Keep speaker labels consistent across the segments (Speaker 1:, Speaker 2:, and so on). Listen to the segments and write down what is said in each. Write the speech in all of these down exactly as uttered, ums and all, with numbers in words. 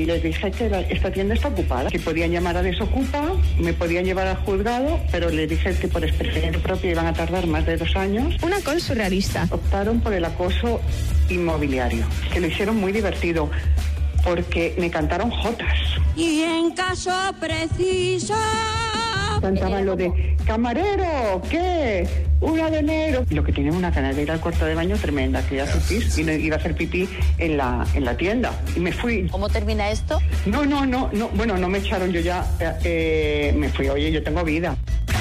Speaker 1: y les dije que la, esta tienda está ocupada, que podían llamar a Desocupa, me podían llevar al juzgado, pero les dije que por experiencia propia iban a tardar más de dos años.
Speaker 2: Una cosa surrealista.
Speaker 1: Optaron por el acoso inmobiliario, que lo hicieron muy divertido, porque me cantaron jotas.
Speaker 3: Y en caso preciso...
Speaker 1: Cantaban lo de, camarero, ¿qué? Una de enero. Lo que tiene una canadera al cuarto de baño tremenda, que ya pipí, y no, iba a hacer pipí en la, en la tienda. Y me fui.
Speaker 4: ¿Cómo termina esto?
Speaker 1: No, no, no, no. Bueno, no me echaron, yo ya eh, me fui. Oye, yo tengo vida.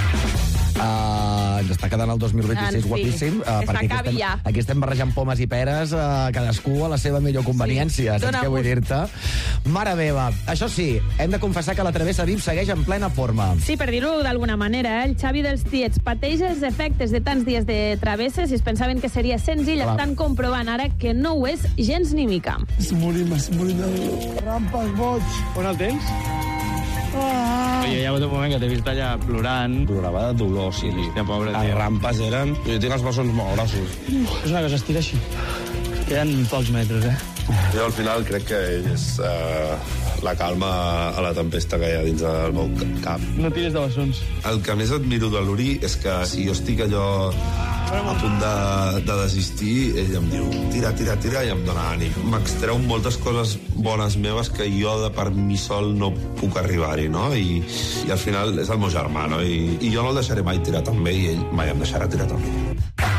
Speaker 5: Uh, ens està quedant el dos mil vint-i-sis
Speaker 2: en fi,
Speaker 5: guapíssim, uh, perquè aquí estem,
Speaker 2: ja.
Speaker 5: aquí estem barrejant pomes i peres, uh, cadascú a la seva millor conveniència, sí, saps què vull dir-te? Mare meva, això sí, hem de confessar que la Travessa V I P segueix en plena forma.
Speaker 2: Sí, per dir-ho d'alguna manera, eh? El Xavi dels Tiets pateix els efectes de tants dies de travesses i es pensaven que seria senzill,
Speaker 5: Clar.
Speaker 2: estan comprovant ara que no ho és gens ni mica.
Speaker 6: Estic morint, m'estic morint de dolor. Rampes, boig.
Speaker 7: On el tens?
Speaker 6: Ah.
Speaker 7: Oye, hi ha hagut un moment que t'he vist allà plorant.
Speaker 8: Plorava de dolor, sí.
Speaker 7: Ja, pobre,
Speaker 8: Les
Speaker 7: tio.
Speaker 8: rampes eren... Jo tinc els bessons molt grossos.
Speaker 7: És una cosa, estira així. Queden pocs metres, eh?
Speaker 9: Jo al final crec que és uh, la calma a la tempesta que hi ha dins del meu cap.
Speaker 7: No tires de bessons.
Speaker 9: El que més admiro de l'Uri és que si jo estic allò a punt de, de desistir, ell em diu tira, tira, tira i em dóna ànim. M'extreu moltes coses bones meves que jo de per mi sol no puc arribar-hi, no? I, i al final és el meu germà, no? I, i jo no el deixaré mai tirar tan bé i ell mai em deixarà tirar tan bé.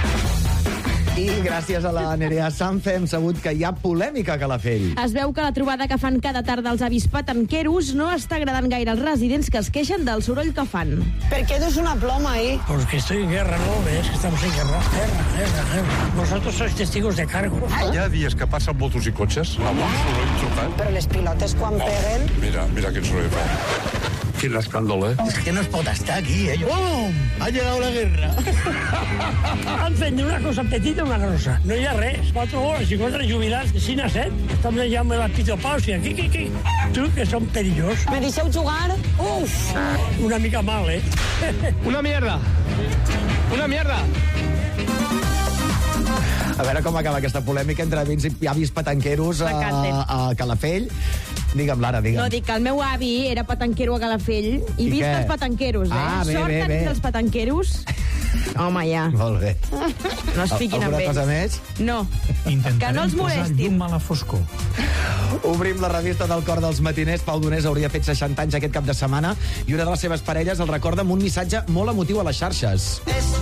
Speaker 5: I gràcies a la Nerea Sanz hem sabut que hi ha polèmica a Calafell.
Speaker 2: Es veu que la trobada que fan cada tarda els avis patanqueros no està agradant gaire als residents que es queixen del soroll que fan.
Speaker 3: ¿Por qué es una ploma ahí?
Speaker 6: Porque estoy en guerra, ¿no ves? Que estamos en guerra. Guerra, guerra, guerra. Vosotros sois testigos de cargo.
Speaker 10: Hi ha dies que passen motos i cotxes amb un soroll trucant.
Speaker 3: Pero los pilotes cuando peguen...
Speaker 10: Mira, mira quin soroll fa. Quin escàndol, eh?
Speaker 6: Es que no es pot estar aquí, eh? ¡Bum! Ha llegado la guerra. Han fet una cosa petita i una grossa. No hi ha res. Quatre hores i quatre jubilats de cinc a set. Estan menjant la pitopausia. Qui, qui, qui? Tu, que són perillosos.
Speaker 3: ¿Me deixeu jugar?
Speaker 6: Uf! Una mica mal, eh?
Speaker 7: Una mierda! Una mierda!
Speaker 5: A veure com acaba aquesta polèmica entre vins i avis patanqueros a, a Calafell. Digue'm, Lara, digue'm.
Speaker 2: No, dic que el meu avi era patanquero a Calafell i,
Speaker 5: I
Speaker 2: vist
Speaker 5: què?
Speaker 2: els patanqueros, eh?
Speaker 5: Ah, bé,
Speaker 2: Sort
Speaker 5: bé,
Speaker 2: tenim
Speaker 5: bé.
Speaker 2: dels patanqueros. Home, ja.
Speaker 5: Molt bé.
Speaker 2: No es fiquin amb
Speaker 5: Alguna
Speaker 2: ells.
Speaker 5: cosa més?
Speaker 2: No. Que no els molestin.
Speaker 6: a la foscor.
Speaker 5: Obrim la revista del cor dels matiners. Pau Donés hauria fet seixanta anys aquest cap de setmana i una de les seves parelles el recorda amb un missatge molt emotiu a les xarxes.
Speaker 11: Es